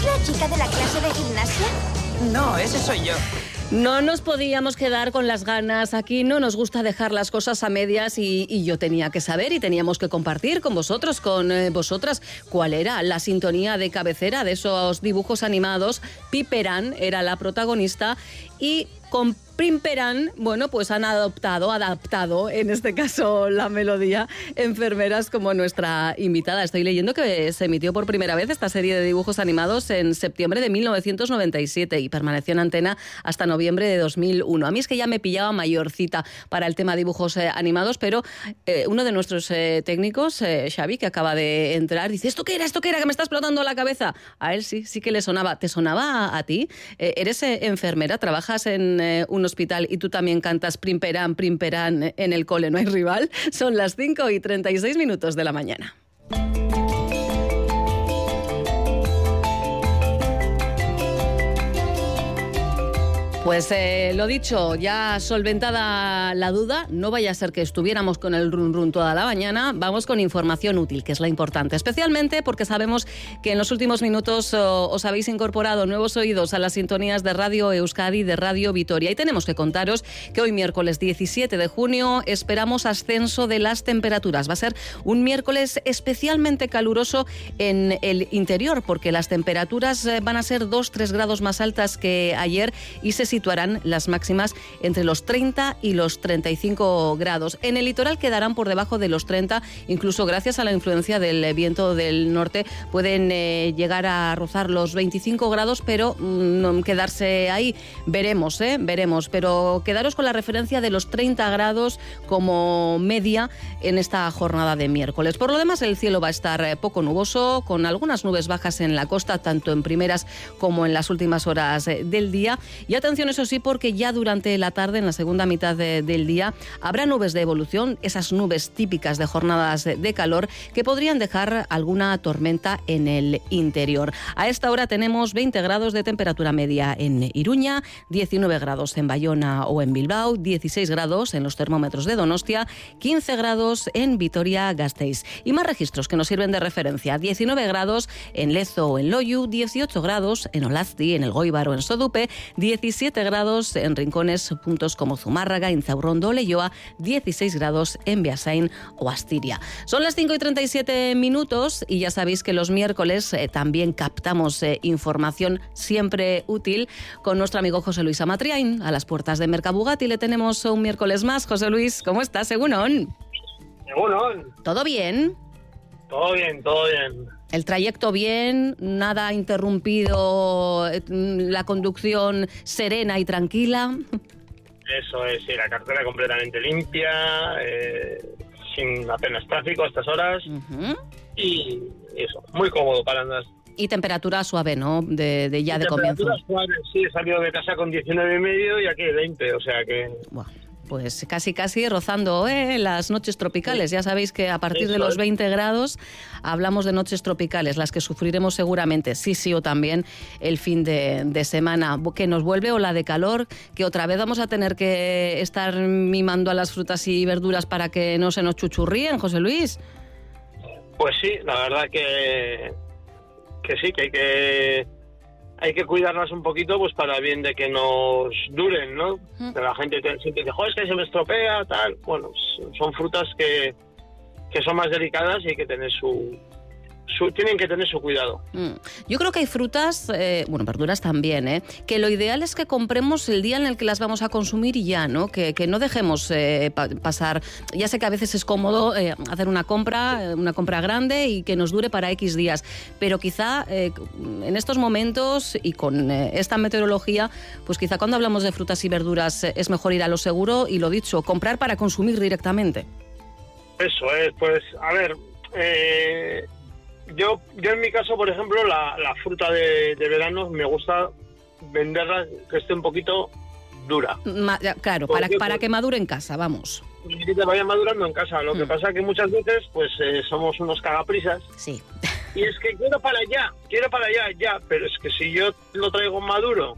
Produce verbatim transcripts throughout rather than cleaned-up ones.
la chica de la clase de gimnasia? No, ese soy yo. No nos podíamos quedar con las ganas. Aquí no nos gusta dejar las cosas a medias y, y yo tenía que saber y teníamos que compartir con vosotros, con eh, vosotras, cuál era la sintonía de cabecera de esos dibujos animados. Piperán era la protagonista y con Pimperán, bueno, pues han adoptado, adaptado, en este caso, la melodía, enfermeras como nuestra invitada. Estoy leyendo que se emitió por primera vez esta serie de dibujos animados en septiembre de mil novecientos noventa y siete y permaneció en antena hasta noviembre de dos mil uno. A mí es que ya me pillaba mayorcita para el tema dibujos eh, animados, pero eh, uno de nuestros eh, técnicos, eh, Xavi, que acaba de entrar, dice, ¿esto qué era? ¿Esto qué era? Que me está explotando la cabeza. A él sí, sí que le sonaba. ¿Te sonaba a, a ti? Eh, ¿Eres eh, enfermera? ¿Trabajas en eh, un hospital y tú también cantas Primperán, Primperán en el cole, no hay rival? Son las cinco y treinta y seis minutos de la mañana. Pues eh, lo dicho, ya solventada la duda, no vaya a ser que estuviéramos con el run run toda la mañana, vamos con información útil, que es la importante, especialmente porque sabemos que en los últimos minutos oh, os habéis incorporado nuevos oídos a las sintonías de Radio Euskadi, de Radio Vitoria, y tenemos que contaros que hoy miércoles diecisiete de junio esperamos ascenso de las temperaturas. Va a ser un miércoles especialmente caluroso en el interior, porque las temperaturas van a ser dos a tres grados más altas que ayer y se situarán las máximas entre los treinta y los treinta y cinco grados. En el litoral quedarán por debajo de los treinta, incluso gracias a la influencia del viento del norte pueden eh, llegar a rozar los veinticinco grados, pero no quedarse ahí. Veremos, ¿eh? Veremos, pero quedaros con la referencia de los treinta grados como media en esta jornada de miércoles. Por lo demás, el cielo va a estar poco nuboso, con algunas nubes bajas en la costa, tanto en primeras como en las últimas horas del día. Y atención, eso sí, porque ya durante la tarde, en la segunda mitad de, del día, habrá nubes de evolución, esas nubes típicas de jornadas de, de calor, que podrían dejar alguna tormenta en el interior. A esta hora tenemos veinte grados de temperatura media en Iruña, diecinueve grados en Bayona o en Bilbao, dieciséis grados en los termómetros de Donostia, quince grados en Vitoria-Gasteiz. Y más registros que nos sirven de referencia: diecinueve grados en Lezo o en Loiu, dieciocho grados en Olazti, en el Goibar o en Sodupe, diecisiete grados en rincones, puntos como Zumárraga, Inzaurrondo o Leioa, dieciséis grados en Beasain o Astiria. Son las cinco y treinta y siete minutos y ya sabéis que los miércoles eh, también captamos eh, información siempre útil con nuestro amigo José Luis Amatriain. A las puertas de Mercabugatti le tenemos un miércoles más. José Luis, ¿cómo estás? Egunon. Egunon. ¿Todo bien? Todo bien, todo bien. El trayecto bien, nada interrumpido, la conducción serena y tranquila. Eso es, sí, la carretera completamente limpia, eh, sin apenas tráfico a estas horas. Uh-huh. Y eso, muy cómodo para andar. Y temperatura suave, ¿no? De, de ya y de comienzo. Suave, sí, he salido de casa con diecinueve y medio y aquí veinte, o sea que... Wow. Pues casi casi rozando ¿eh? las noches tropicales. Ya sabéis que a partir de los veinte grados hablamos de noches tropicales, las que sufriremos seguramente, sí, sí, o también el fin de, de semana, que nos vuelve ola de calor, que otra vez vamos a tener que estar mimando a las frutas y verduras para que no se nos chuchurríen, José Luis. Pues sí, la verdad que, que sí, que hay que... hay que cuidarlas un poquito pues para bien de que nos duren, ¿no? Mm. Que la gente te, siempre dice, joder, es que se me estropea, tal. Bueno, son frutas que, que son más delicadas y hay que tener su... Su, tienen que tener su cuidado. Mm. Yo creo que hay frutas, eh, bueno, verduras también, ¿eh? que lo ideal es que compremos el día en el que las vamos a consumir y ya, ¿no? Que, que no dejemos eh, pa- pasar. Ya sé que a veces es cómodo eh, hacer una compra, una compra grande y que nos dure para X días, pero quizá eh, en estos momentos y con eh, esta meteorología, pues quizá cuando hablamos de frutas y verduras eh, es mejor ir a lo seguro y lo dicho, comprar para consumir directamente. Eso es, pues, a ver... Eh... Yo, yo en mi caso, por ejemplo, la, la fruta de, de verano me gusta venderla que esté un poquito dura. Ma, claro, para, para que madure en casa, vamos. Y que te vaya madurando en casa. Lo mm. que pasa es que muchas veces pues eh, somos unos cagaprisas. Sí. Y es que quiero para allá, quiero para allá, ya. Pero es que si yo lo traigo maduro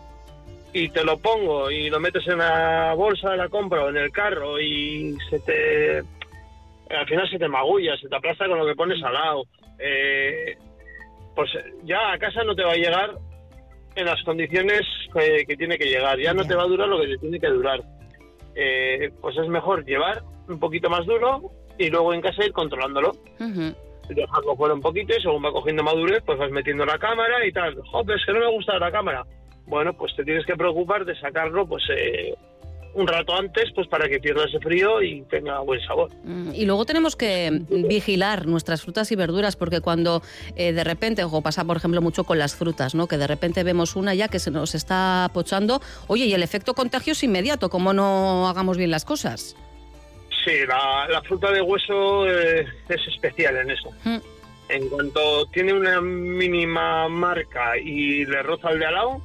y te lo pongo y lo metes en la bolsa de la compra o en el carro y se te... al final se te magulla, se te aplasta con lo que pones al lado. Eh, pues ya a casa no te va a llegar en las condiciones que, que tiene que llegar, ya no te va a durar lo que te tiene que durar. Eh, pues es mejor llevar un poquito más duro y luego en casa ir controlándolo. Uh-huh. Dejarlo fuera un poquito y según va cogiendo madurez, pues vas metiendo la cámara y tal. Joder, es que no me gusta la cámara. Bueno, pues te tienes que preocupar de sacarlo pues eh, un rato antes, pues para que pierda ese frío y tenga buen sabor. Y luego tenemos que vigilar nuestras frutas y verduras, porque cuando eh, de repente, o pasa por ejemplo mucho con las frutas, ¿no? Que de repente vemos una ya que se nos está pochando, oye, y el efecto contagio es inmediato, como no hagamos bien las cosas. Sí, la, la fruta de hueso eh, es especial en eso. Mm. En cuanto tiene una mínima marca y le roza el de al lado,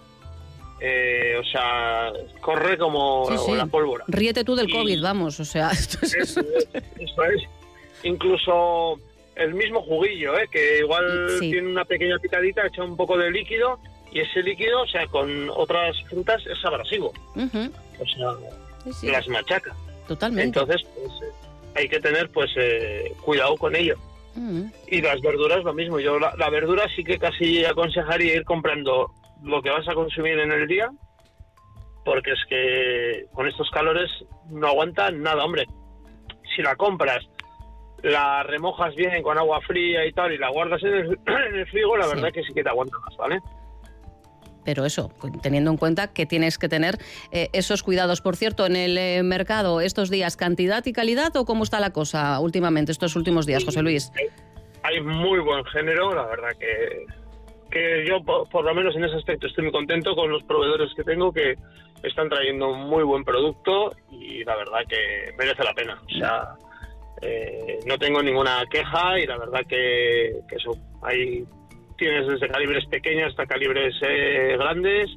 eh, o sea, corre como sí, sí. la pólvora. Ríete tú del y COVID, vamos, o sea... Esto es... Eso es, eso es. Incluso el mismo juguillo, ¿eh? Que igual sí. tiene una pequeña picadita, echa un poco de líquido, y ese líquido, o sea, con otras frutas es abrasivo. Uh-huh. O sea, sí, sí. las machaca. Totalmente. Entonces, pues, hay que tener pues eh, cuidado con ello. Uh-huh. Y las verduras lo mismo. Yo la, la verdura sí que casi aconsejaría ir comprando lo que vas a consumir en el día, porque es que con estos calores no aguanta nada, hombre. Si la compras, la remojas bien con agua fría y tal, y la guardas en el, en el frigo, la sí. verdad que sí que te aguanta más, ¿vale? Pero eso, teniendo en cuenta que tienes que tener eh, esos cuidados. Por cierto, en el eh, mercado, estos días, ¿cantidad y calidad o cómo está la cosa últimamente, estos últimos días, José Luis? Hay muy buen género, la verdad que, que yo, por, por lo menos en ese aspecto, estoy muy contento con los proveedores que tengo, que están trayendo muy buen producto y la verdad que merece la pena. O sea, eh, no tengo ninguna queja y la verdad que, que eso, hay... Tienes desde calibres pequeños hasta calibres eh, grandes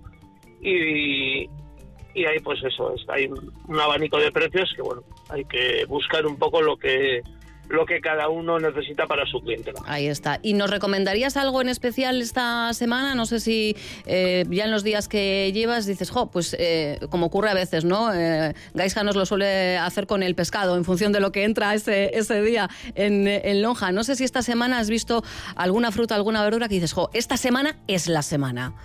y, y hay pues eso, hay un abanico de precios que bueno, hay que buscar un poco lo que lo que cada uno necesita para su clientela. Ahí está. ¿Y nos recomendarías algo en especial esta semana? No sé si eh, ya en los días que llevas dices, jo, pues eh, como ocurre a veces, ¿no? Eh, Gaisca nos lo suele hacer con el pescado en función de lo que entra ese, ese día en, en lonja. No sé si esta semana has visto alguna fruta, alguna verdura que dices, jo, esta semana es la semana.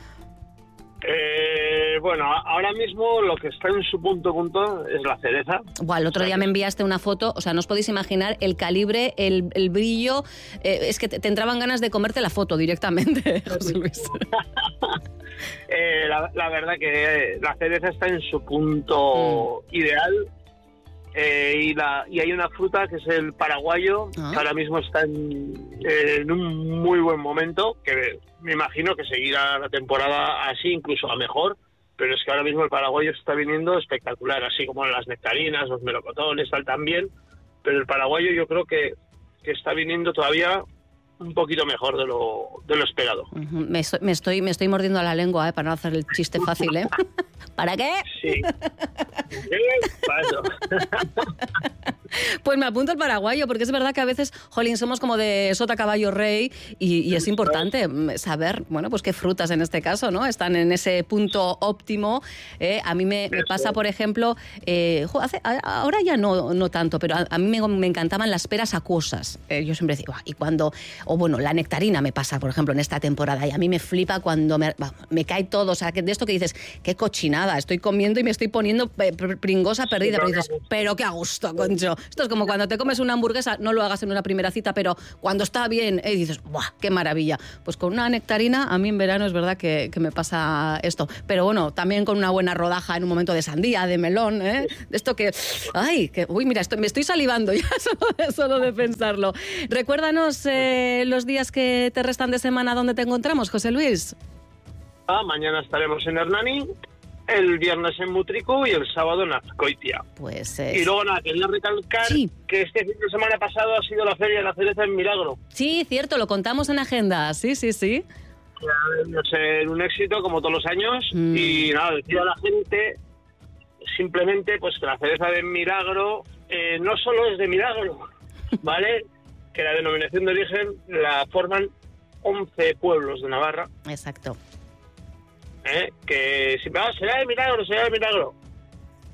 Eh, bueno, ahora mismo lo que está en su punto punto es la cereza. Bueno, el otro día me enviaste una foto, o sea, no os podéis imaginar el calibre, el, el brillo, eh, es que te, te entraban ganas de comerte la foto directamente, José Luis. eh, la, la verdad que la cereza está en su punto mm. ideal. Eh, y, la, y hay una fruta que es el paraguayo, ah. que ahora mismo está en, eh, en un muy buen momento, que me imagino que seguirá la temporada así, incluso a mejor, pero es que ahora mismo el paraguayo está viniendo espectacular, así como las nectarinas, los melocotones, tal también, pero el paraguayo yo creo que, que está viniendo todavía un poquito mejor de lo, de lo esperado. Uh-huh. Me, estoy, me, estoy, me estoy mordiendo la lengua, ¿eh? Para no hacer el chiste fácil, ¿eh? ¿Para qué? Sí. ¿Qué pasó? Pues me apunto el paraguayo, porque es verdad que a veces, jolín, somos como de sota, caballo, rey, y, y es importante saber, bueno, pues qué frutas en este caso, ¿no? Están en ese punto óptimo. ¿eh? A mí me, me pasa, por ejemplo, eh, jo, hace, ahora ya no, no tanto, pero a, a mí me, me encantaban las peras acuosas. Eh, yo siempre decía, y cuando, o bueno, la nectarina me pasa, por ejemplo, en esta temporada, y a mí me flipa cuando me, me cae todo, o sea, que de esto que dices, qué cochinada, estoy comiendo y me estoy poniendo pringosa perdida, pero dices, pero qué a gusto, concho. Esto es como cuando te comes una hamburguesa, no lo hagas en una primera cita, pero cuando está bien, eh, dices, ¡buah, qué maravilla! Pues con una nectarina, a mí en verano es verdad que, que me pasa esto. Pero bueno, también con una buena rodaja en un momento de sandía, de melón, ¿eh? De esto que, ¡ay! Que, uy, mira, esto, me estoy salivando ya solo de, solo de pensarlo. Recuérdanos eh, los días que te restan de semana, ¿dónde te encontramos, José Luis? Ah, mañana estaremos en Hernani, el viernes en Mutriku y el sábado en Azcoitia. Pues es... Y luego nada, quería recalcar sí. que este fin de semana pasado ha sido la Feria de la Cereza en Milagro. Sí, cierto, lo contamos en agenda, sí, sí, sí. No sé, un éxito como todos los años mm. y nada, decir a la gente simplemente pues que la cereza de Milagro eh, no solo es de Milagro, ¿vale? Que la denominación de origen la forman once pueblos de Navarra. Exacto. ¿Eh? Que si me va, será de Milagro, será de Milagro.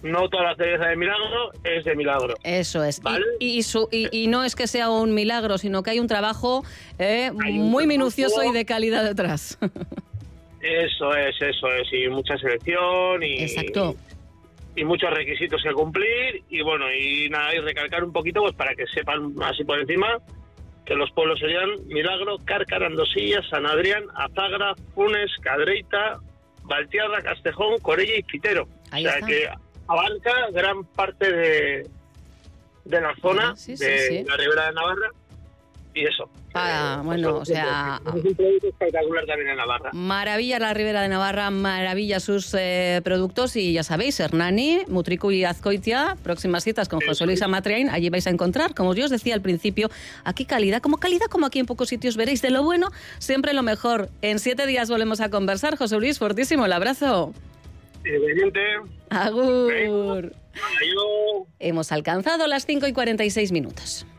no toda la cereza de Milagro es de Milagro. Eso es. ¿Vale? Y, y, su, y, y no es que sea un milagro, sino que hay un trabajo eh, Hay un muy trabajo. minucioso y de calidad detrás. Eso es, eso es. Y mucha selección y... Exacto. Y muchos requisitos que cumplir. Y bueno, y nada, y recalcar un poquito pues para que sepan así por encima que los pueblos serían Milagro, Cárcara, Andosilla, San Adrián, Azagra, Funes, Cadreita, Valtierra, Castejón, Corella y Quitero. Ahí o sea está. que abarca gran parte de, de la zona Sí, sí, de sí. la Ribera de Navarra y eso. Ah, Eh, bueno, eso o sea, Es un producto espectacular también en Navarra. maravilla la Ribera de Navarra, maravilla sus eh, productos y ya sabéis, Hernani, Mutriku y Azcoitia, próximas citas con José Luis Amatriain, allí vais a encontrar, como yo os decía al principio, aquí calidad, como calidad como aquí en pocos sitios veréis, de lo bueno, siempre lo mejor. En siete días volvemos a conversar, José Luis, fortísimo el abrazo. Evidente. Agur. Adiós. Hemos alcanzado las cinco y cuarenta y seis minutos.